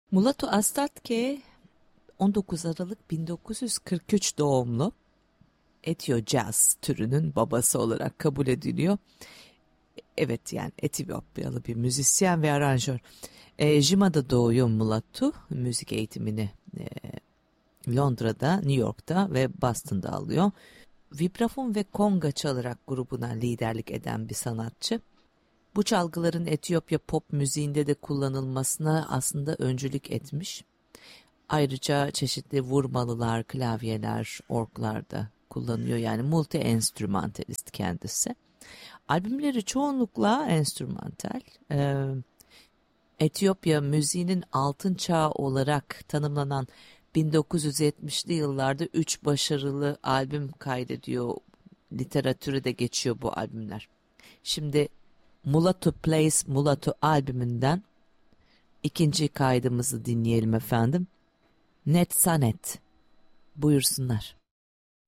Mulatu Astatke 19 Aralık 1943 doğumlu, Etio Jazz türünün babası olarak kabul ediliyor. Evet, yani Etiyopyalı bir müzisyen ve aranjör. Jima'da doğuyor Mulatu. Müzik eğitimini Londra'da, New York'ta ve Boston'da alıyor. Vibrafon ve konga çalarak grubuna liderlik eden bir sanatçı. Bu çalgıların Etiyopya pop müziğinde de kullanılmasına aslında öncülük etmiş. Ayrıca çeşitli vurmalılar, klavyeler, orglar da kullanıyor. Yani multi-enstrümantalist kendisi. Albümleri çoğunlukla enstrümantal. Etiyopya müziğinin altın çağı olarak tanımlanan 1970'li yıllarda 3 başarılı albüm kaydediyor. Literatürü de geçiyor bu albümler. Şimdi Mulatu Plays Mulatu albümünden ikinci kaydımızı dinleyelim efendim. Net Sanet. Buyursunlar.